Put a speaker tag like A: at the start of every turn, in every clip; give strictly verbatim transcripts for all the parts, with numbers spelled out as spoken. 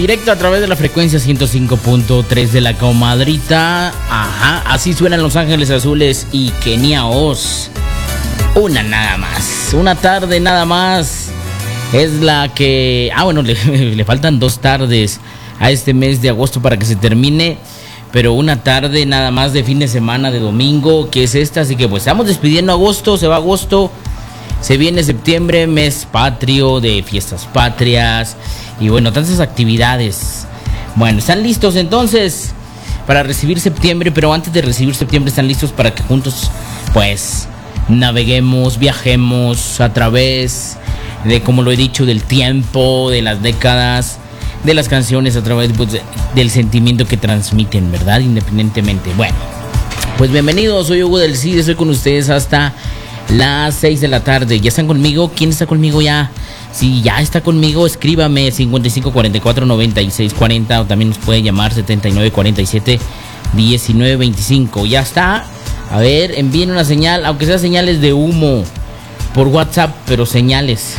A: directo a través de la frecuencia ciento cinco punto tres de la comadrita. Ajá, así suenan Los Ángeles Azules y Kenia Oz. Una nada más, una tarde nada más. Es la que... Ah, bueno, le, le faltan dos tardes a este mes de agosto para que se termine. Pero una tarde nada más de fin de semana, de domingo, que es esta. Así que pues estamos despidiendo agosto, se va agosto. Se viene septiembre, mes patrio, de fiestas patrias. Y bueno, tantas actividades. Bueno, ¿están listos entonces para recibir septiembre? Pero antes de recibir septiembre, ¿están listos para que juntos pues naveguemos, viajemos a través de, como lo he dicho, del tiempo, de las décadas, de las canciones, a través pues, del sentimiento que transmiten, ¿verdad? Independientemente. Bueno, pues bienvenidos, soy Hugo del Cid, estoy con ustedes hasta las seis de la tarde. ¿Ya están conmigo? ¿Quién está conmigo ya? Si ya está conmigo, escríbame cincuenta y cinco cuarenta y cuatro noventa y seis cuarenta o también nos puede llamar setenta y nueve cuarenta y siete diecinueve veinticinco. ¿Ya está? A ver, envíen una señal, aunque sea señales de humo por WhatsApp, pero señales.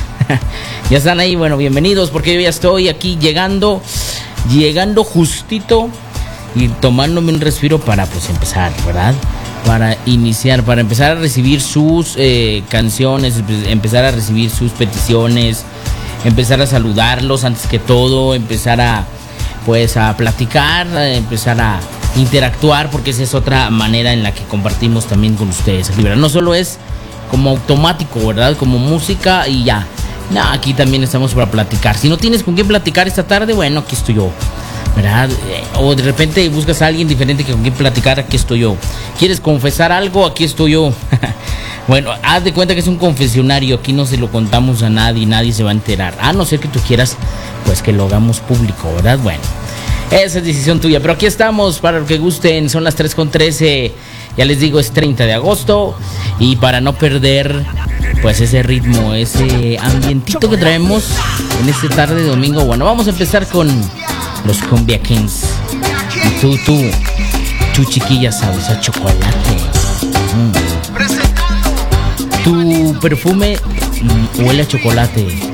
A: Ya están ahí, bueno, bienvenidos, porque yo ya estoy aquí llegando, llegando justito y tomándome un respiro para pues empezar, ¿verdad? Para iniciar, para empezar a recibir sus eh, canciones, empezar a recibir sus peticiones, empezar a saludarlos antes que todo, empezar a pues a platicar, a empezar a interactuar, porque esa es otra manera en la que compartimos también con ustedes. No solo es como automático, ¿verdad? Como música y ya. No, aquí también estamos para platicar. Si no tienes con quién platicar esta tarde, bueno, aquí estoy yo, ¿verdad? O de repente buscas a alguien diferente que con quien platicar, aquí estoy yo. ¿Quieres confesar algo? Aquí estoy yo. Bueno, haz de cuenta que es un confesionario. Aquí no se lo contamos a nadie, nadie se va a enterar. A no ser que tú quieras, pues que lo hagamos público, ¿verdad? Bueno, esa es decisión tuya. Pero aquí estamos para lo que gusten. Son las tres con trece. Ya les digo, es treinta de agosto. Y para no perder pues ese ritmo, ese ambientito que traemos en este tarde de domingo, bueno, vamos a empezar con los Cumbia Kings. Y tú, tú, tú chiquilla sabes a chocolate. Mm. Tu perfume mm, huele a chocolate.